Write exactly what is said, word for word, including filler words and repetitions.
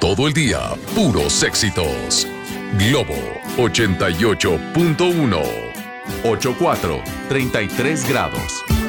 Todo el día, puros éxitos. Globo ochenta y ocho punto uno. ochenta y cuatro, treinta y tres grados.